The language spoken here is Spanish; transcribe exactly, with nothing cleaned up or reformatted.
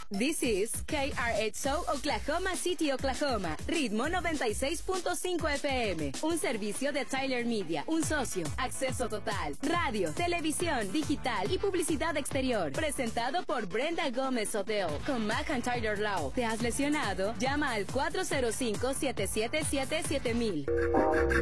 This is K R X O Oklahoma City, Oklahoma. Ritmo noventa y seis punto cinco F M. Un servicio de Tyler Media. Un socio. Acceso total. Radio, televisión, digital y publicidad exterior. Presentado por Brenda Gómez Hotel. Con Mac and Tyler Law. ¿Te has lesionado? Llama al cuatro cero cinco, siete siete siete, siete mil.